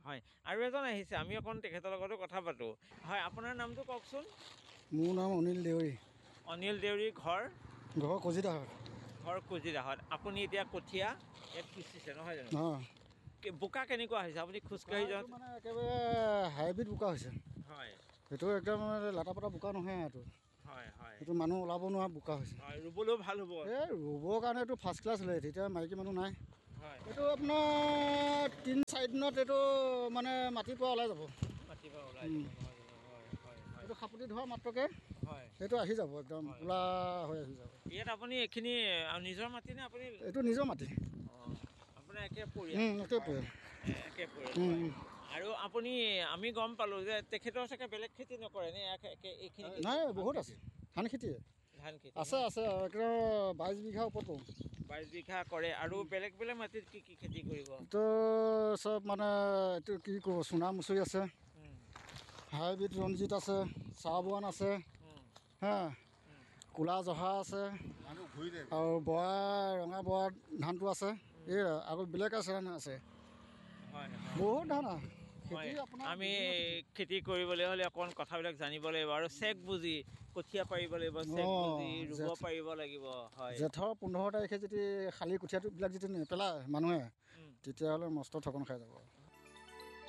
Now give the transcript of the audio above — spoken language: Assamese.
হয় আৰু এজন আহিছে আমি অকণ তেখেতৰ লগতো কথা পাতোঁ হয় আপোনাৰ নামটো কওকচোন মোৰ নাম অনিল দেউৰী অনিল দেউৰী ঘৰ কজিদাহত ঘৰ কোজিৰাহত আপুনি এতিয়া কঠীয়া ইয়াত সিঁচিছে নহয় জানো অঁ বোকা কেনেকুৱা হৈছে আপুনি খোজকাঢ়ি যাওঁতে মানে একেবাৰে হাইব্ৰিড বোকা হৈছে হয় সেইটো একদম লাটা পাতা বোকা নহয় এইটো হয় হয় সেইটো মানুহ ওলাব নোৱাৰা বোকা হৈছে হয় ৰুবলৈও ভাল হ'ব এই ৰুবৰ কাৰণে এইটো ফাৰ্ষ্ট ক্লাছ হ'লে তেতিয়া মাইকী মানুহ নাই হয় এইটো আপোনাৰ 3-4 দিনত এইটো মানে মাটিৰ পৰা ওলাই যাব মাতিবা ওলাই যাব নহয় জানো হয় হয় হয় এইটো সাপতি ধোৱা মাত্ৰকে হয় সেইটো আহি যাব একদম ক'লা হৈ আহি যাব ইয়াত আপুনি এইখিনি নিজৰ মাটি নে আপুনি এইটো নিজৰ মাটি অঁ আপোনাৰ একে পৰিয়াল একে পৰিয়াল হয় আৰু আপুনি আমি গম পালোঁ যে তেখেতৰ চাগে বেলেগ খেতি নকৰে নে এইখিনি নাই বহুত আছে ধান খেতিয়ে ধান খেতি আছে আছে একদম 22 বিঘা ওপৰত কৰোঁ 22 বিঘা কৰে আৰু বেলেগ বেলেগ মাটিত কি কি খেতি কৰিব এইটো চব মানে এইটো কি ক'ব সোণা মচুৰি আছে হাইব্ৰিড ৰঞ্জিত আছে চাহ বন আছে হা ক'লা জহা আছে আৰু বৰা ৰঙা বৰা ধানটো আছে এই আৰু বেলেগ আছে হয় বহুত ধান হয় আমি খেতি কৰিবলৈ হ'লে অকণমান কথাবিলাক জানিব লাগিব আৰু চেক বুজি কঠীয়া পাৰিব লাগিব চেক বুজি ৰুব পাৰিব লাগিব হয় জেঠৰ 15 তাৰিখে যদি শালি কঠীয়াবিলাক যদি নেপেলায় মানুহে তেতিয়াহ'লে মস্ত ঠগন খাই যাব